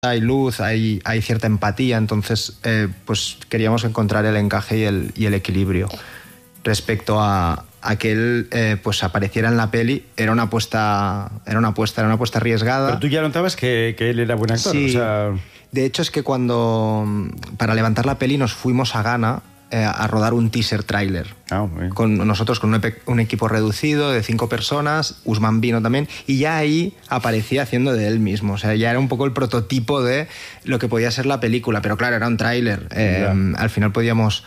hay luz, hay cierta empatía, entonces pues queríamos encontrar el encaje y el equilibrio. Respecto a que él pues apareciera en la peli, era una apuesta arriesgada. Pero tú ya notabas que él era buen actor. Sí. O sea... De hecho, es que para levantar la peli nos fuimos a Ghana a rodar un teaser tráiler. Con nosotros, con un equipo reducido de 5 personas, Usman vino también, y ya ahí aparecía haciendo de él mismo. O sea, ya era un poco el prototipo de lo que podía ser la película, pero claro, era un tráiler. Al final podíamos...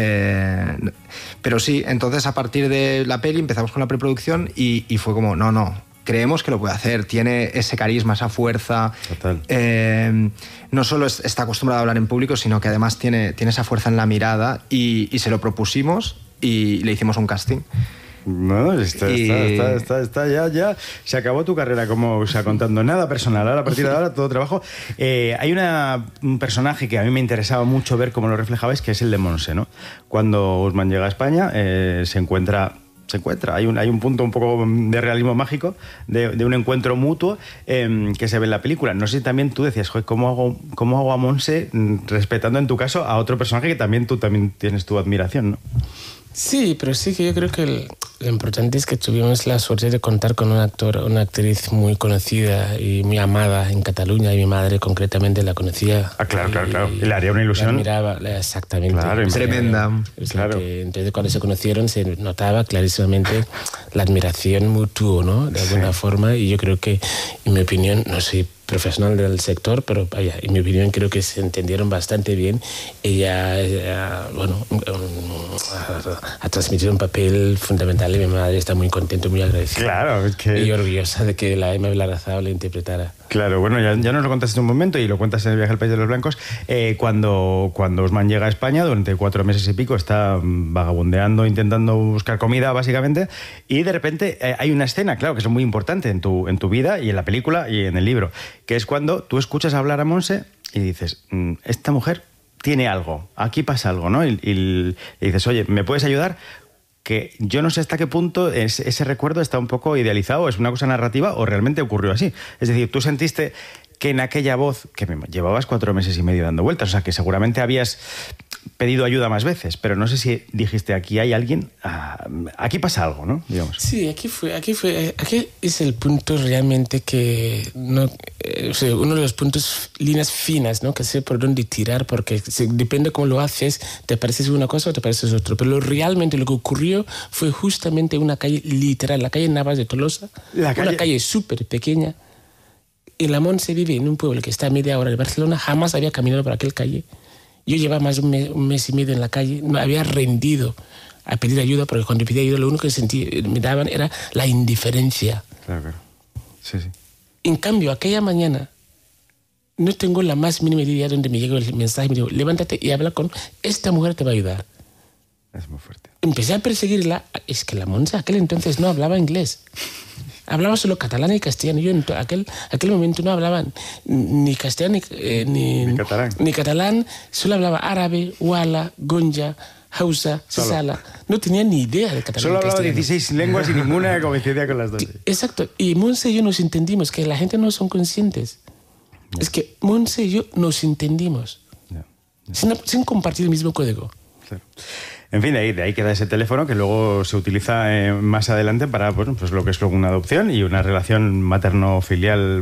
pero sí, entonces a partir de la peli empezamos con la preproducción y fue como, no, creemos que lo puede hacer, tiene ese carisma, esa fuerza. Total. No solo está acostumbrado a hablar en público, sino que además tiene esa fuerza en la mirada y se lo propusimos y le hicimos un casting. No, está ya. Se acabó tu carrera, como o sea, contando nada personal. Ahora, a partir de ahora, todo trabajo. Hay un personaje que a mí me interesaba mucho ver cómo lo reflejabais, que es el de Montse, ¿no? Cuando Usman llega a España, se encuentra. Hay un punto un poco de realismo mágico, de un encuentro mutuo que se ve en la película. No sé si también tú decías, joder, ¿cómo hago a Montse respetando en tu caso a otro personaje que tú también tienes tu admiración, ¿no? Sí, pero sí que yo creo que lo importante es que tuvimos la suerte de contar con un actor, una actriz muy conocida y muy amada en Cataluña, y mi madre concretamente la conocía. Claro. Y le haría una ilusión. La miraba, exactamente. Claro, tremenda. Claro. Entonces, cuando se conocieron, se notaba clarísimamente la admiración mutua, ¿no? De alguna forma, y yo creo que, en mi opinión, no soy profesional del sector, pero vaya, en mi opinión creo que se entendieron bastante bien. Ella ha transmitido un papel fundamental y mi madre está muy contenta, muy agradecida. Claro, es que... Y orgullosa de que la Emma Vilarrazabal la interpretara. Claro, bueno, ya nos lo contaste en un momento y lo cuentas en El viaje al país de los blancos. Cuando Usman llega a España, durante 4 meses y pico, está vagabundeando, intentando buscar comida, básicamente, y de repente hay una escena, claro, que es muy importante en tu vida y en la película y en el libro, que es cuando tú escuchas hablar a Montse y dices, esta mujer tiene algo, aquí pasa algo, ¿no? Y le dices, oye, ¿me puedes ayudar? Que yo no sé hasta qué punto ese recuerdo está un poco idealizado, es una cosa narrativa o realmente ocurrió así. Es decir, tú sentiste que en aquella voz, que llevabas 4 meses y medio dando vueltas, o sea, que seguramente habías pedido ayuda más veces, pero no sé si dijiste, aquí hay alguien, aquí pasa algo, ¿no? Digamos. Sí, aquí es el punto realmente que no, o sea, uno de los puntos, líneas finas, ¿no? Que sé por dónde tirar, porque depende cómo lo haces, te pareces una cosa o te pareces otra. Pero realmente lo que ocurrió fue justamente una calle literal, la calle Navas de Tolosa, una calle súper pequeña. Y la Montse vive en un pueblo que está a media hora de Barcelona, jamás había caminado por aquel calle. Yo llevaba más de un mes y medio en la calle, me había rendido a pedir ayuda, porque cuando pedía ayuda lo único que me daban era la indiferencia. Claro. Sí. En cambio, aquella mañana no tengo la más mínima idea de dónde me llegó el mensaje y me dijo, levántate y habla con esta mujer, te va a ayudar. Es muy fuerte. Empecé a perseguirla. Es que la Montse aquel entonces no hablaba inglés. Hablaba solo catalán y castellano. Yo en aquel momento no hablaba ni castellano ni catalán. Solo hablaba árabe, wala, gonja, hausa, sala. No tenía ni idea de catalán. Solo hablaba 16 lenguas y ninguna coincidía con las 12. Exacto. Y Montse y yo nos entendimos, que la gente no son conscientes. No. Es que Montse y yo nos entendimos. No. Sin compartir el mismo código. Claro. En fin, de ahí queda ese teléfono que luego se utiliza más adelante para pues lo que es una adopción y una relación materno-filial.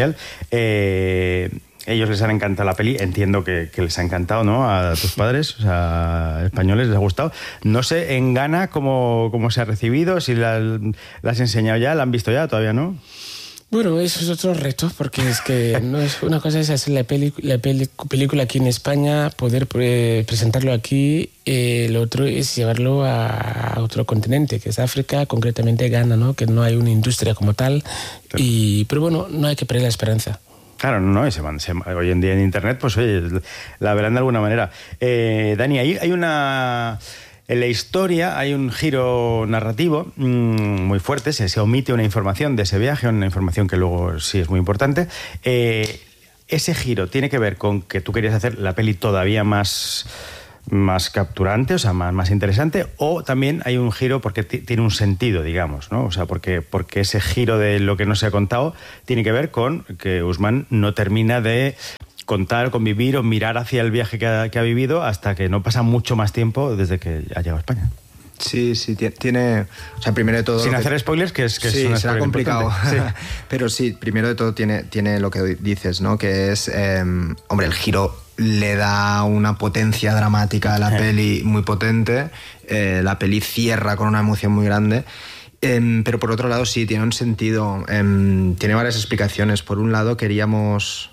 Ellos les han encantado la peli, entiendo que les ha encantado, ¿no? A tus padres, o sea, españoles, les ha gustado. No sé, en Ghana, cómo se ha recibido, si la has enseñado ya, la han visto ya, todavía no. Bueno, eso es otro reto, porque es que no es una cosa es hacer la película aquí en España, poder presentarlo aquí, lo otro es llevarlo a otro continente, que es África, concretamente Ghana, ¿no? Que no hay una industria como tal, claro. Pero bueno, no hay que perder la esperanza. Claro, no, hoy en día en Internet, pues oye, la verán de alguna manera. Dani, hay una... En la historia hay un giro narrativo muy fuerte, se omite una información de ese viaje, una información que luego sí es muy importante. Ese giro tiene que ver con que tú querías hacer la peli todavía más más capturante, o sea, más interesante, o también hay un giro porque tiene un sentido, digamos, ¿no? O sea, porque ese giro de lo que no se ha contado tiene que ver con que Ousmane no termina de contar, convivir o mirar hacia el viaje que ha vivido hasta que no pasa mucho más tiempo desde que ha llegado a España. Sí, tiene... O sea, primero de todo... Sin hacer spoilers, que sí, es será complicado. Sí. Pero sí, primero de todo tiene lo que dices, ¿no? Que es... hombre, el giro le da una potencia dramática a la peli muy potente. La peli cierra con una emoción muy grande. Pero por otro lado, sí, tiene un sentido. Tiene varias explicaciones. Por un lado, queríamos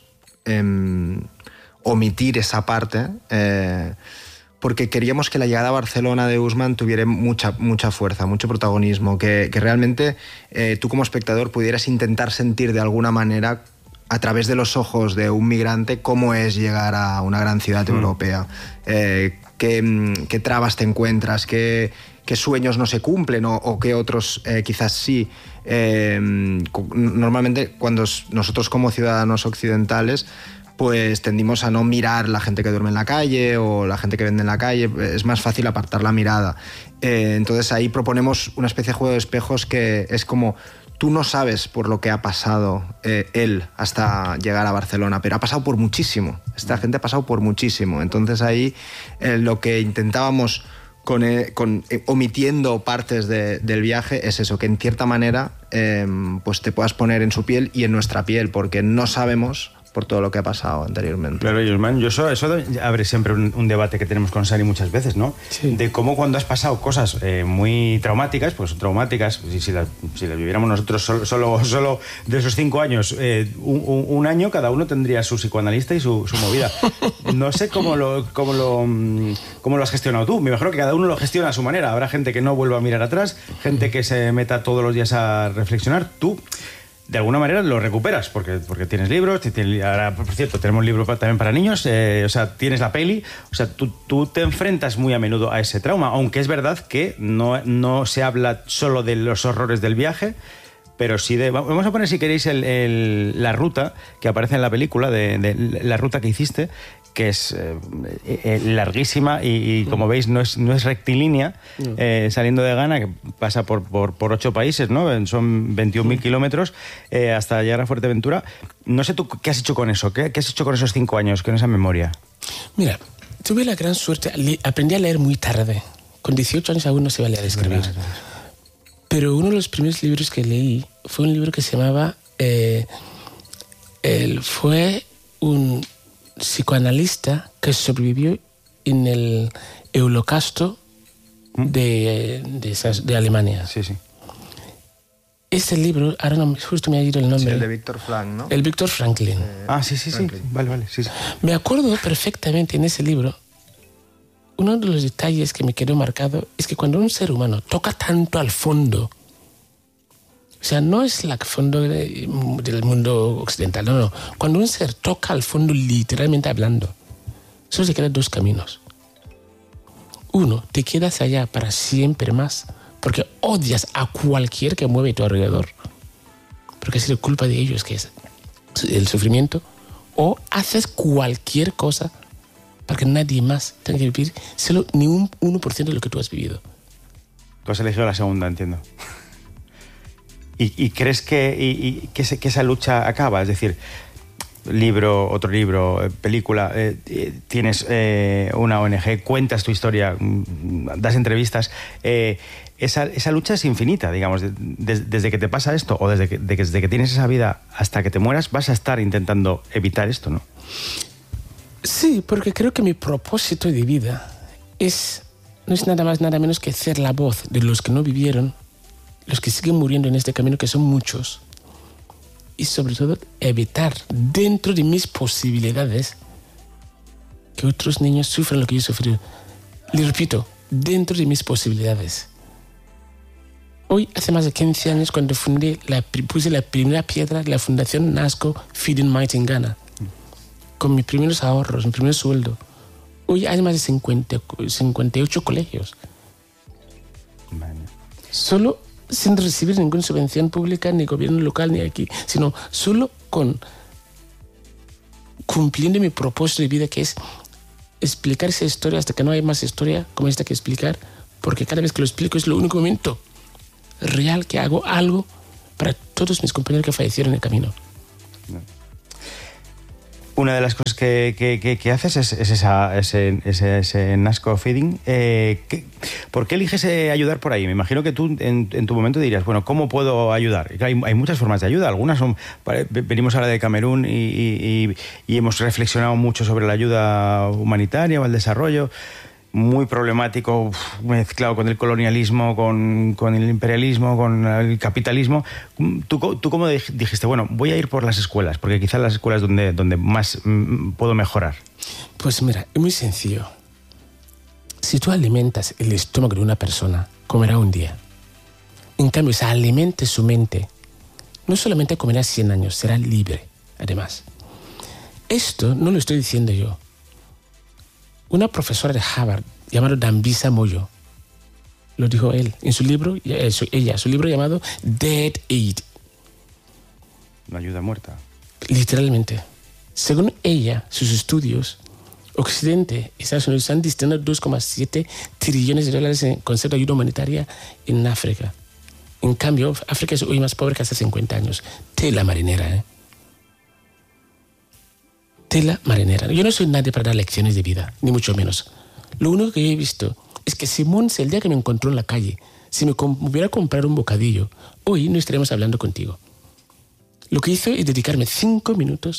omitir esa parte... porque queríamos que la llegada a Barcelona de Ousmane tuviera mucha fuerza, mucho protagonismo, que realmente tú como espectador pudieras intentar sentir de alguna manera a través de los ojos de un migrante cómo es llegar a una gran ciudad europea, qué trabas te encuentras, qué sueños no se cumplen o qué otros quizás sí. Normalmente cuando nosotros como ciudadanos occidentales pues tendimos a no mirar la gente que duerme en la calle o la gente que vende en la calle, es más fácil apartar la mirada. Entonces ahí proponemos una especie de juego de espejos que es como tú no sabes por lo que ha pasado él hasta llegar a Barcelona, pero ha pasado por muchísimo, esta gente ha pasado por muchísimo. Entonces ahí lo que intentábamos omitiendo partes del viaje es eso, que en cierta manera pues te puedas poner en su piel y en nuestra piel, porque no sabemos por todo lo que ha pasado anteriormente. Claro, y Ousmane, eso abre siempre un debate que tenemos con Sari muchas veces, ¿no? Sí. De cómo cuando has pasado cosas muy traumáticas, pues traumáticas, si las viviéramos nosotros solo de esos 5 años, un año cada uno tendría su psicoanalista y su movida. No sé cómo lo has gestionado tú. Me imagino que cada uno lo gestiona a su manera. Habrá gente que no vuelva a mirar atrás, gente que se meta todos los días a reflexionar. Tú de alguna manera lo recuperas, porque tienes libros, ahora, por cierto, tenemos libros también para niños, o sea, tienes la peli, o sea, tú te enfrentas muy a menudo a ese trauma, aunque es verdad que no se habla solo de los horrores del viaje, pero sí vamos a poner, si queréis, la ruta que aparece en la película, de la ruta que hiciste, que es larguísima y como veis no es rectilínea, saliendo de Ghana, que pasa por 8 países, ¿no? Son 21.000 kilómetros hasta llegar a Fuerteventura. No sé tú qué has hecho con eso, qué has hecho con esos 5 años, con esa memoria. Mira, tuve la gran suerte, aprendí a leer muy tarde. Con 18 años aún no se iba a leer y escribir. Pero uno de los primeros libros que leí fue un libro que se llamaba... fue un psicoanalista que sobrevivió en el Holocausto de Alemania. Sí, sí. Este libro, ahora no, justo me ha ido el nombre. Sí, el de Viktor Frankl, ¿no? El Viktor Frankl. Sí. Vale, sí. Me acuerdo perfectamente en ese libro, uno de los detalles que me quedó marcado es que cuando un ser humano toca tanto al fondo, o sea, no es el fondo del mundo occidental, no. Cuando un ser toca al fondo, literalmente hablando, solo se quedan 2 caminos. Uno, te quedas allá para siempre más, porque odias a cualquier que mueve a tu alrededor, porque es la culpa de ellos que es el sufrimiento, o haces cualquier cosa para que nadie más tenga que vivir solo ni un 1% de lo que tú has vivido. Tú has elegido la segunda, entiendo. ¿Y crees que esa lucha acaba? Es decir, otro libro, película, tienes una ONG, cuentas tu historia, das entrevistas. Esa lucha es infinita, digamos. Desde que te pasa esto o desde que tienes esa vida hasta que te mueras, vas a estar intentando evitar esto, ¿no? Sí, porque creo que mi propósito de vida no es nada más, nada menos que ser la voz de los que no vivieron, los que siguen muriendo en este camino, que son muchos, y sobre todo evitar, dentro de mis posibilidades, que otros niños sufran lo que yo he sufrido. Les repito, dentro de mis posibilidades. Hoy, hace más de 15 años, cuando puse la primera piedra de la Fundación NASCO Feeding Might en Ghana, con mis primeros ahorros, mi primer sueldo. Hoy hay más de 58 colegios. Solo sin recibir ninguna subvención pública, ni gobierno local, ni aquí, sino solo cumpliendo mi propósito de vida, que es explicar esa historia hasta que no hay más historia como esta que explicar, porque cada vez que lo explico es lo único momento real que hago algo para todos mis compañeros que fallecieron en el camino. Una de las cosas que haces es ese NASCO feeding. ¿Por qué eliges ayudar por ahí? Me imagino que tú en tu momento dirías, bueno, ¿cómo puedo ayudar? Hay muchas formas de ayuda. Algunas son... Venimos ahora de Camerún y hemos reflexionado mucho sobre la ayuda humanitaria o el desarrollo. Muy problemático, mezclado con el colonialismo, con el imperialismo, con el capitalismo. ¿Tú cómo dijiste, bueno, voy a ir por las escuelas? Porque quizás las escuelas donde más puedo mejorar. Pues mira, es muy sencillo. Si tú alimentas el estómago de una persona, comerá un día. En cambio, si alimentes su mente, no solamente comerá 100 años, será libre, además. Esto no lo estoy diciendo yo. Una profesora de Harvard llamada Dambisa Moyo lo dijo él en su libro, su libro llamado Dead Aid. La ayuda muerta. Literalmente. Según ella, sus estudios, Occidente y Estados Unidos han destinado 2,7 trillones de dólares en concepto de ayuda humanitaria en África. En cambio, África es hoy más pobre que hace 50 años. Tela marinera, ¿eh? Tela marinera. Yo no soy nadie para dar lecciones de vida, ni mucho menos. Lo único que yo he visto es que Simón, el día que me encontró en la calle, si me hubiera comprado un bocadillo, hoy no estaríamos hablando contigo. Lo que hizo es dedicarme 5 minutos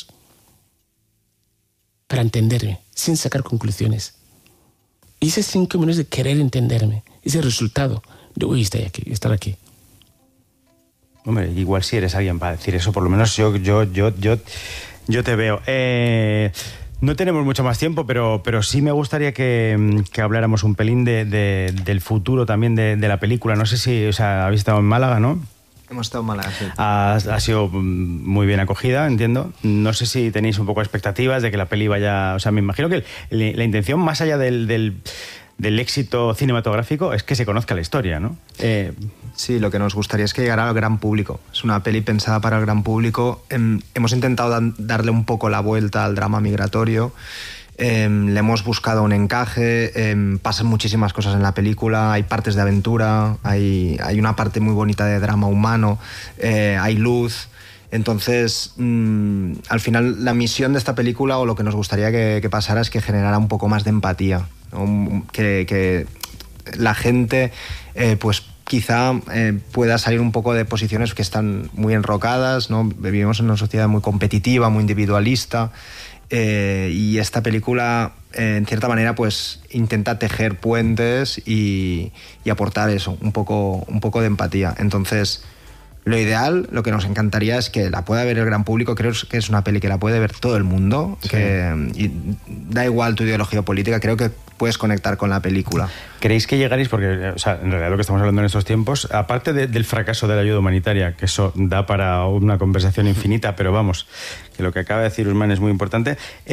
para entenderme, sin sacar conclusiones. Y esos 5 minutos de querer entenderme, ese resultado de hoy estar aquí. Hombre, igual si eres alguien para decir eso, por lo menos yo te veo. No tenemos mucho más tiempo, pero sí me gustaría que habláramos un pelín del futuro también de la película. No sé si, o sea, habéis estado en Málaga, ¿no? Hemos estado en Málaga, sí. Ha sido muy bien acogida, entiendo. No sé si tenéis un poco expectativas de que la peli vaya... O sea, me imagino que la intención, más allá del éxito cinematográfico, es que se conozca la historia, ¿no? Sí, lo que nos gustaría es que llegara al gran público. Es una peli pensada para el gran público. Hemos intentado darle un poco la vuelta al drama migratorio. Le hemos buscado un encaje. Pasan muchísimas cosas en la película. Hay partes de aventura, hay una parte muy bonita de drama humano, hay luz. Entonces, al final, la misión de esta película, o lo que nos gustaría que pasara, es que generara un poco más de empatía, ¿no? Que la gente, pues quizá pueda salir un poco de posiciones que están muy enrocadas, ¿no? Vivimos en una sociedad muy competitiva, muy individualista, y esta película, en cierta manera, pues intenta tejer puentes y aportar eso, un poco de empatía. Entonces, lo ideal, lo que nos encantaría es que la pueda ver el gran público. Creo que es una peli que la puede ver todo el mundo, sí. Y da igual tu ideología política, creo que puedes conectar con la película. ¿Creéis que llegaréis? Porque, o sea, en realidad lo que estamos hablando en estos tiempos, aparte del fracaso de la ayuda humanitaria, que eso da para una conversación infinita, pero vamos, que lo que acaba de decir Usman es muy importante,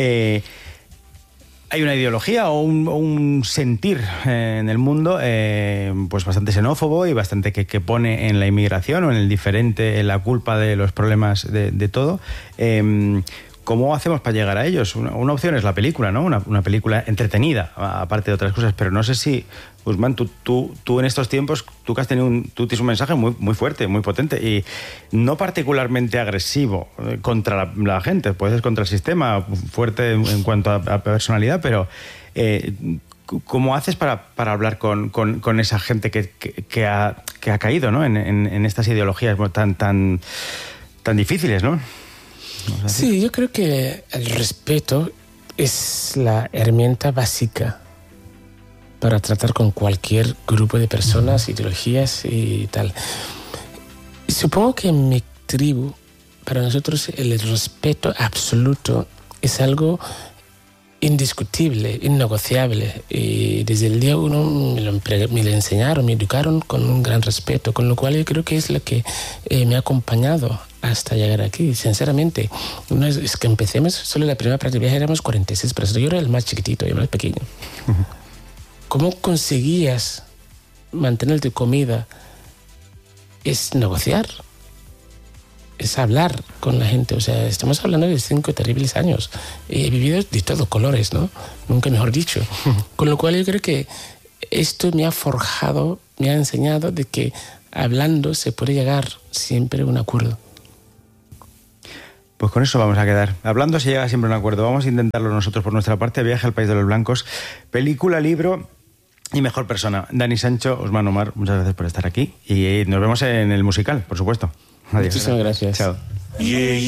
hay una ideología o un sentir en el mundo pues bastante xenófobo y bastante que pone en la inmigración o en el diferente, en la culpa de los problemas de todo. ¿Cómo hacemos para llegar a ellos? Una opción es la película, ¿no? Una película entretenida, aparte de otras cosas, pero no sé si, Usman, tú en estos tiempos, tú tienes un mensaje muy, muy fuerte, muy potente y no particularmente agresivo contra la gente, puede ser contra el sistema, fuerte en cuanto a personalidad, pero ¿cómo haces para hablar con esa gente que ha caído, ¿no? en estas ideologías tan difíciles, ¿no? Sí, yo creo que el respeto es la herramienta básica para tratar con cualquier grupo de personas, ideologías y tal. Supongo que en mi tribu, para nosotros el respeto absoluto es algo indiscutible, innegociable. Y desde el día uno me lo enseñaron, me educaron con un gran respeto, con lo cual yo creo que es lo que me ha acompañado hasta llegar aquí, sinceramente. Una vez que empecemos, solo la primera parte del viaje éramos 46 personas. Yo era el más chiquitito, el más pequeño. ¿Cómo conseguías mantenerte comida? Es negociar. es hablar con la gente. O sea, estamos hablando de 5 terribles años. He vivido de todos colores, ¿no? Nunca mejor dicho. Con lo cual yo creo que esto me ha forjado, me ha enseñado de que hablando se puede llegar siempre a un acuerdo. Pues con eso vamos a quedar. Hablando se llega siempre a un acuerdo. Vamos a intentarlo nosotros por nuestra parte. Viaje al País de los Blancos. Película, libro y mejor persona. Dani Sancho, Ousmane Omar, muchas gracias por estar aquí. Y nos vemos en el musical, por supuesto. Adiós. Muchísimas gracias. Chao.